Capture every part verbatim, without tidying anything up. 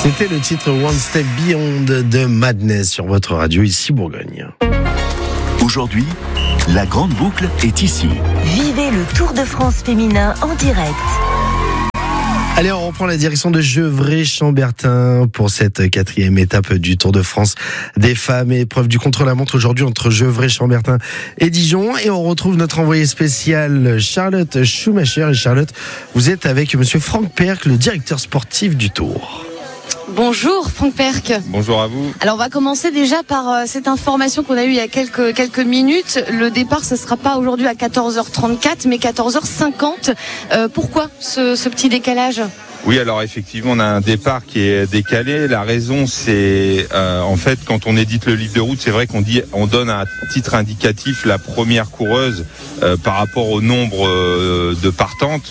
C'était le titre One Step Beyond de Madness sur votre radio ici Bourgogne. Aujourd'hui, la grande boucle est ici. Vivez le Tour de France féminin en direct. Allez, on reprend la direction de Gevrey-Chambertin pour cette quatrième étape du Tour de France des femmes. Épreuve du contre-la-montre aujourd'hui entre Gevrey-Chambertin et Dijon. Et on retrouve notre envoyé spécial Charlotte Schumacher. Et Charlotte, vous êtes avec monsieur Franck Perck, le directeur sportif du Tour. Bonjour Franck Perck. Bonjour à vous. Alors on va commencer déjà par euh, cette information qu'on a eue il y a quelques, quelques minutes. Le départ, ce ne sera pas aujourd'hui à quatorze heures trente-quatre mais quatorze heures cinquante. Euh, pourquoi ce, ce petit décalage ? Oui, alors effectivement, on a un départ qui est décalé. La raison, c'est euh, en fait quand on édite le livre de route, c'est vrai qu'on dit, on donne à titre indicatif la première coureuse euh, par rapport au nombre euh, de partantes.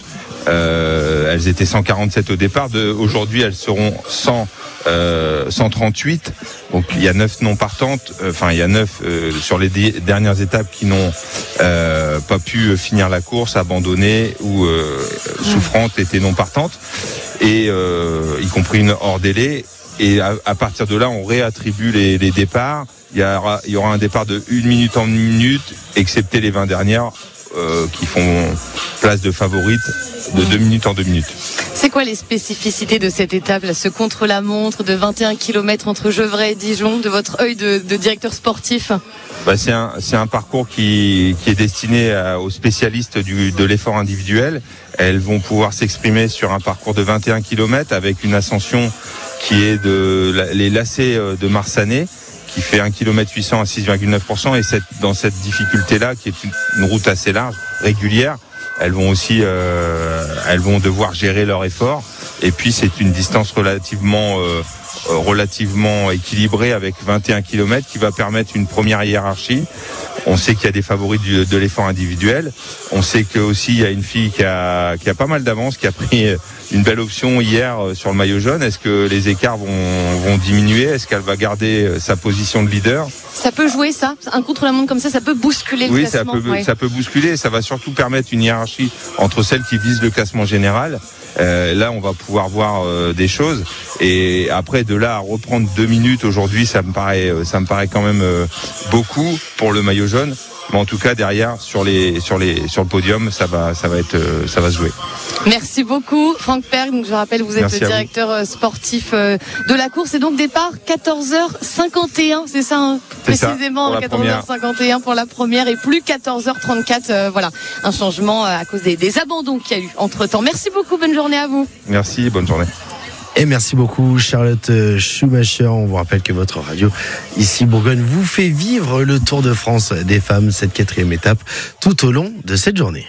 Euh, elles étaient cent quarante-sept au départ. De, aujourd'hui, elles seront cent, euh, cent trente-huit. Donc il y a neuf non partantes. Enfin, euh, il y a neuf euh, sur les dé- dernières étapes qui n'ont euh, pas pu finir la course, abandonnées ou euh, souffrantes, étaient non partantes, et euh, y compris une hors délai. Et à, à partir de là, on réattribue les, les départs. Il y aura, il y aura un départ de une minute en une minute, excepté les vingt dernières euh, qui font place de favorites de deux minutes en deux minutes. C'est quoi les spécificités de cette étape, là, ce contre-la-montre de vingt et un kilomètres entre Gevrey et Dijon, de votre œil de, de directeur sportif ? Bah c'est un c'est un parcours qui qui est destiné à, aux spécialistes du de l'effort individuel. Elles vont pouvoir s'exprimer sur un parcours de vingt et un kilomètres avec une ascension qui est de les lacets de Marsanais, qui fait un kilomètre huit cents à six virgule neuf pour cent, et cette dans cette difficulté là qui est une, une route assez large, régulière. Elles vont aussi, euh, elles vont devoir gérer leur effort. Et puis c'est une distance relativement, euh, relativement équilibrée avec vingt et un kilomètres qui va permettre une première hiérarchie. On sait qu'il y a des favoris du, de l'effort individuel. On sait que aussi il y a une fille qui a, qui a pas mal d'avance, qui a pris une belle option hier sur le maillot jaune. Est-ce que les écarts vont, vont diminuer ? Est-ce qu'elle va garder sa position de leader ? Ça peut jouer, ça ? Un contre-la-montre comme ça, ça peut bousculer le oui, classement ? Oui, ça peut, ouais. ça peut bousculer. Ça va surtout permettre une hiérarchie entre celles qui visent le classement général. Euh, là, on va pouvoir voir euh, des choses. Et après, de là à reprendre deux minutes aujourd'hui, ça me paraît, ça me paraît quand même euh, beaucoup pour le maillot jaune. Mais en tout cas, derrière, sur les, sur les, sur le podium, ça va, ça va être, euh, ça va se jouer. Merci beaucoup, Franck Perck. Donc, je rappelle, vous êtes Merci le directeur vous. sportif de la course. Et donc, départ quatorze heures cinquante et un, c'est ça, hein, c'est précisément, ça, quatorze heures cinquante et un pour la première et plus quatorze heures trente-quatre. Euh, voilà, un changement à cause des, des abandons qu'il y a eu entre temps. Merci beaucoup, bonne journée à vous. Merci, bonne journée. Et merci beaucoup Charlotte Schumacher. On vous rappelle que votre radio ici Bourgogne vous fait vivre le Tour de France des femmes, cette quatrième étape, tout au long de cette journée.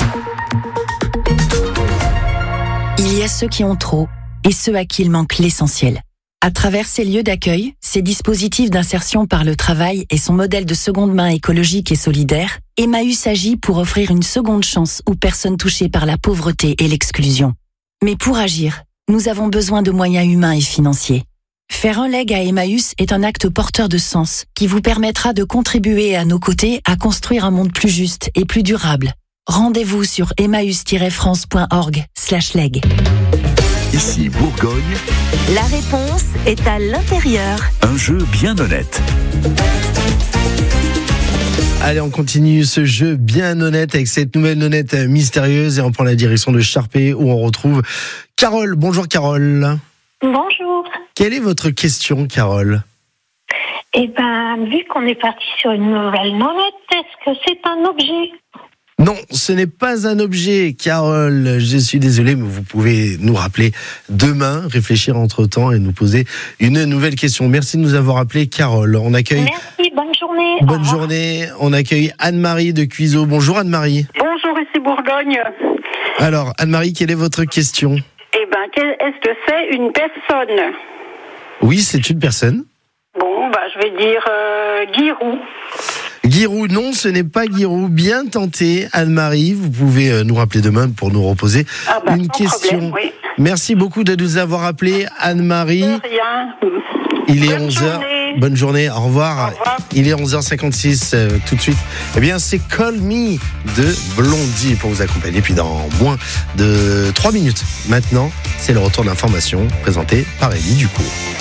Il y a ceux qui ont trop et ceux à qui il manque l'essentiel. À travers ces lieux d'accueil, ces dispositifs d'insertion par le travail et son modèle de seconde main écologique et solidaire, Emmaüs agit pour offrir une seconde chance aux personnes touchées par la pauvreté et l'exclusion. Mais pour agir, nous avons besoin de moyens humains et financiers. Faire un leg à Emmaüs est un acte porteur de sens qui vous permettra de contribuer à nos côtés à construire un monde plus juste et plus durable. Rendez-vous sur emmaüs tiret france point org slash leg. Ici Bourgogne. La réponse est à l'intérieur. Un jeu bien honnête. Allez, on continue ce jeu bien honnête avec cette nouvelle nonnette mystérieuse et on prend la direction de Charpé où on retrouve Carole. Bonjour Carole. Bonjour. Quelle est votre question, Carole ? Eh ben, vu qu'on est parti sur une nouvelle nonnette, est-ce que c'est un objet ? Non, ce n'est pas un objet, Carole. Je suis désolé, mais vous pouvez nous rappeler demain, réfléchir entre-temps et nous poser une nouvelle question. Merci de nous avoir appelé, Carole. On accueille... Merci, bonne journée. Bonne journée. On accueille Anne-Marie de Cuiseaux. Bonjour Anne-Marie. Bonjour, ici Bourgogne. Alors, Anne-Marie, quelle est votre question ? Eh ben, est-ce que c'est une personne ? Oui, c'est une personne. Bon, bah, je vais dire euh, Giroud. Giroud, non, ce n'est pas Giroud. Bien tenté, Anne-Marie. Vous pouvez euh, nous rappeler demain pour nous reposer ah bah, une question. Problème, oui. Merci beaucoup de nous avoir appelé, Anne-Marie. De rien. Il est Bonne onze heures. journée. journée. Bonne journée, au revoir. Au revoir. Il est onze heures cinquante-six, euh, tout de suite. Eh bien, c'est Call Me de Blondie pour vous accompagner. Puis dans moins de trois minutes, maintenant, c'est le retour de l'information présenté par Élie Ducourt.